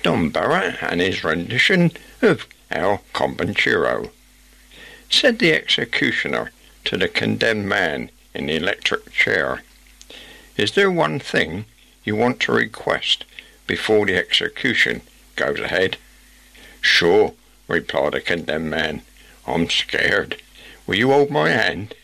Don Barrett and his rendition of El Companchero. Said the executioner to the condemned man in the electric chair, "Is there one thing you want to request before the execution goes ahead?" "Sure," replied the condemned man. "I'm scared. Will you hold my hand?"